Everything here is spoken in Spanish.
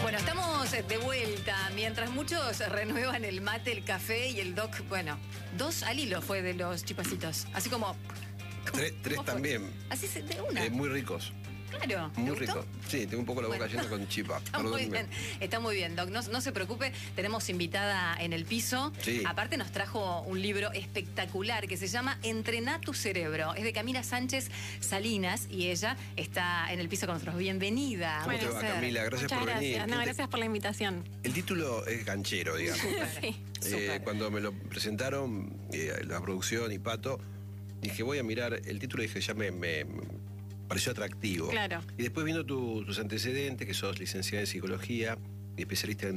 Bueno, estamos de vuelta. Mientras muchos renuevan el mate, el café y el doc, bueno, 2 al hilo fue de los chipacitos. Así como... Tres también. Así de una. Muy ricos. Claro. Muy rico. Sí, tengo un poco la boca llena con chipa. Está muy bien, Doc. No se preocupe, tenemos invitada en el piso. Sí. Aparte nos trajo un libro espectacular que se llama Entrená tu cerebro. Es de Camila Sánchez Salinas y ella está en el piso con nosotros. Bienvenida. ¿Cómo te va, Camila? Gracias por venir. No, gracias por la invitación. El título es ganchero, digamos. Sí. Cuando me lo presentaron, la producción y Pato, dije, voy a mirar el título y dije, ya me pareció atractivo. Claro. Y después viendo tus antecedentes, que sos licenciada en psicología y especialista en